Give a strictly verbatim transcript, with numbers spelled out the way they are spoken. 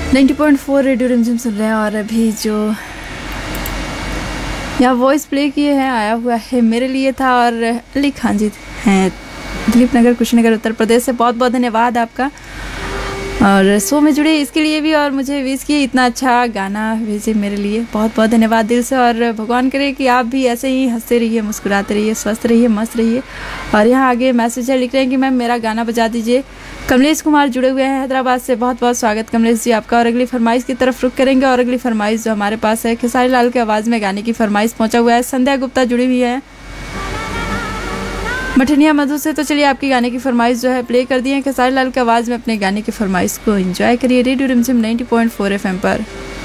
नब्बे पॉइंट चार रेडियो रिमझिम सुन रहे हैं और अभी जो यहाँ वॉइस प्ले किए हैं आया हुआ है मेरे लिए था और अली खान जी हैं दिलीप नगर कुशीनगर उत्तर प्रदेश से। बहुत बहुत धन्यवाद आपका और शो में जुड़े इसके लिए भी और मुझे विश किए, इतना अच्छा गाना भेजे मेरे लिए, बहुत बहुत धन्यवाद दिल से। और भगवान करे कि आप भी ऐसे ही हंसते रहिए, मुस्कुराते रहिए, स्वस्थ रहिए, मस्त रहिए। और यहाँ आगे मैसेज है, लिख रहे हैं कि मैम मेरा गाना बजा दीजिए। कमलेश कुमार जुड़े हुए हैं हैदराबाद से, बहुत बहुत स्वागत कमलेश जी आपका। और अगली फरमाइश की तरफ रुख करेंगे और अगली फरमाइश जो हमारे पास है खेसारी लाल की आवाज़ में गाने की फरमाइश पहुँचा हुआ है। संध्या गुप्ता जुड़ी हुई है मठनिया मधु से। तो चलिए आपकी गाने की फरमाइश जो है प्ले कर दी है खेसारी लाल की आवाज़ में। अपने गाने की फरमाइश को एंजॉय करिए रेडियो रिमझिम नब्बे पॉइंट चार एफएम पर।